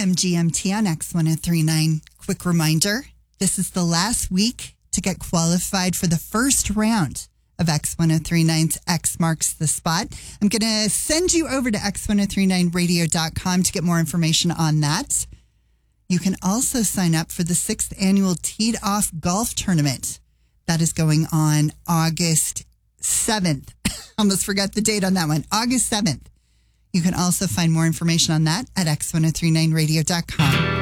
MGMT on X1039. Quick reminder, this is the last week to get qualified for the first round of X1039's X Marks the Spot. I'm going to send you over to X1039radio.com to get more information on that. You can also sign up for the 6th annual Teed Off Golf Tournament. That is going on August 7th. Almost forgot the date on that one. August 7th. You can also find more information on that at X1039radio.com.